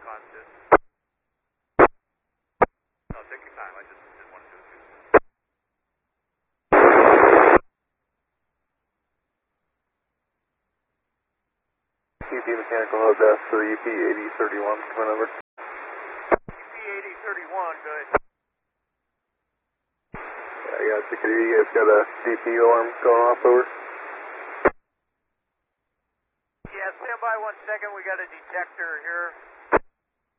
constant. No, take your time. I just didn't want to do it too soon. UP mechanical hub desk for the UP 8031 coming over. UP 8031, good. Yeah, I got security. You guys got a DP alarm going off over? Yeah, stand by 1 second. We got a detector here.